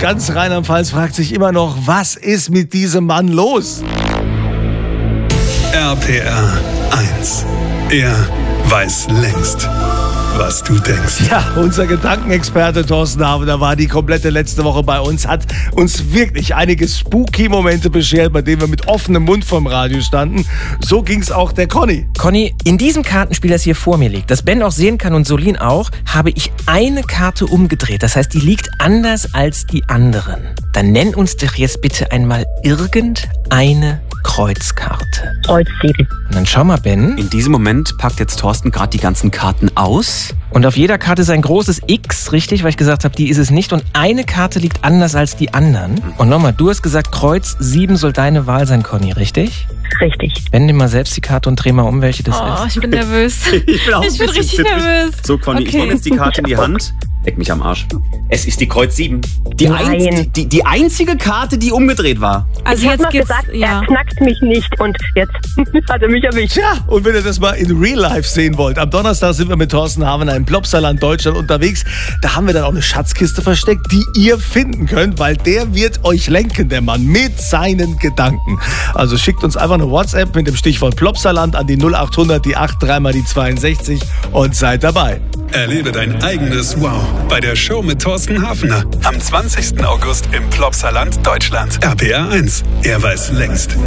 ganz Rheinland-Pfalz fragt sich immer noch, was ist mit diesem Mann los? RPR 1. Er weiß längst, was du denkst. Ja, unser Gedankenexperte Thorsten Havener war die komplette letzte Woche bei uns, hat uns wirklich einige Spooky-Momente beschert, bei denen wir mit offenem Mund vorm Radio standen. So ging's auch der Conny. Conny, in diesem Kartenspiel, das hier vor mir liegt, das Ben auch sehen kann und Solin auch, habe ich eine Karte umgedreht. Das heißt, die liegt anders als die anderen. Dann nenn uns doch jetzt bitte einmal irgendeine Kreuzkarte. Kreuz 7. Und dann schau mal, Ben. In diesem Moment packt jetzt Thorsten gerade die ganzen Karten aus. Und auf jeder Karte ist ein großes X, richtig? Weil ich gesagt habe, die ist es nicht. Und eine Karte liegt anders als die anderen. Und nochmal, du hast gesagt, Kreuz 7 soll deine Wahl sein, Conny, richtig? Richtig. Wende dir mal selbst die Karte und dreh mal um, welche das Oh, ist. ich bin nervös. Ich bin richtig nervös. So, Conny, ich Okay. nehme jetzt die Karte in die Hand. Leck mich am Arsch. Es ist die Kreuz 7. Nein. Die einzige Karte, die umgedreht war. Also Ich habe jetzt noch geht's, gesagt, ja. er knackt mich nicht und jetzt hat er mich erwischt. Tja, und wenn ihr das mal in Real Life sehen wollt, am Donnerstag sind wir mit Thorsten Havener im Plopsaland Deutschland unterwegs. Da haben wir dann auch eine Schatzkiste versteckt, die ihr finden könnt, weil der wird euch lenken, der Mann, mit seinen Gedanken. Also schickt uns einfach eine WhatsApp mit dem Stichwort Plopsaland an die 0800, die 83 mal die 62 und seid dabei. Erlebe dein eigenes Wow bei der Show mit Thorsten Havener am 20. August im Plopsaland Deutschland. RPR 1. Er weiß längst,